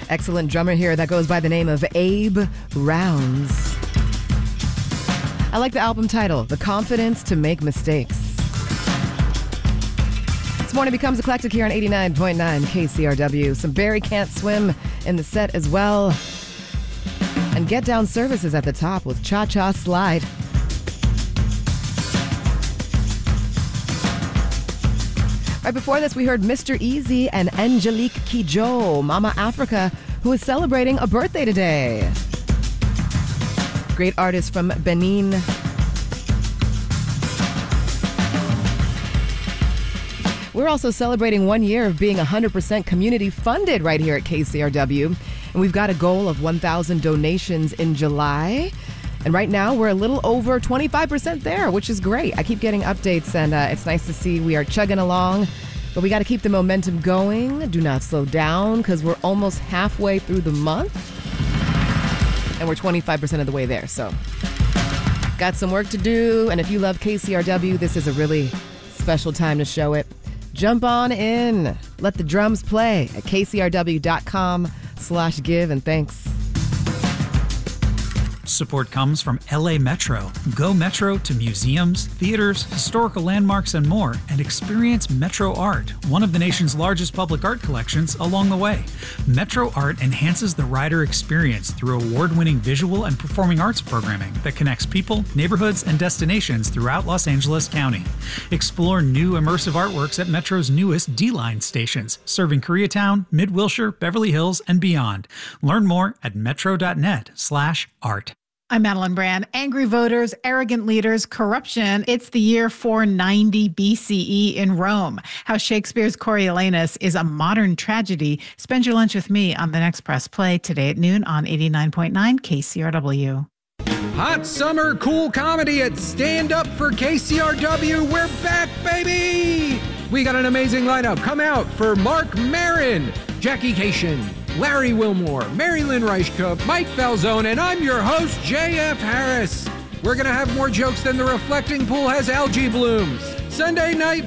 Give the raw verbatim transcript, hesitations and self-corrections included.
Excellent drummer here that goes by the name of Abe Rounds. I like the album title, The Confidence to Make Mistakes. This morning becomes eclectic here on eighty-nine point nine K C R W. Some Barry Can't Swim in the set as well. And Get Down Services at the top with Cha Cha Slide. Right before this, we heard Mister Easy and Angelique Kidjo, Mama Africa, who is celebrating a birthday today. Great artist from Benin. We're also celebrating one year of being one hundred percent community funded right here at K C R W. And we've got a goal of one thousand donations in July. And right now, we're a little over twenty-five percent there, which is great. I keep getting updates, and uh, it's nice to see we are chugging along. But we got to keep the momentum going. Do not slow down, because we're almost halfway through the month. And we're twenty-five percent of the way there. So, got some work to do. And if you love K C R W, this is a really special time to show it. Jump on in. Let the drums play at kcrw.com slash give. And thanks. Support comes from L A Metro. Go Metro to museums, theaters, historical landmarks, and more, and experience Metro Art, one of the nation's largest public art collections, along the way. Metro Art enhances the rider experience through award-winning visual and performing arts programming that connects people, neighborhoods, and destinations throughout Los Angeles County. Explore new immersive artworks at Metro's newest D-Line stations, serving Koreatown, Mid-Wilshire, Beverly Hills, and beyond. Learn more at metro.net slash art. I'm Madeline Brand. Angry voters, arrogant leaders, corruption. It's the year four ninety B C E in Rome. How Shakespeare's Coriolanus is a modern tragedy. Spend your lunch with me on the next Press Play today at noon on eighty-nine point nine K C R W. Hot summer cool comedy at Stand Up for K C R W. We're back, baby! We got an amazing lineup. Come out for Mark Maron, Jackie Cation, Larry Wilmore, Mary Lynn Reichkup, Mike Falzone, and I'm your host, J F Harris. We're going to have more jokes than the reflecting pool has algae blooms. Sunday night,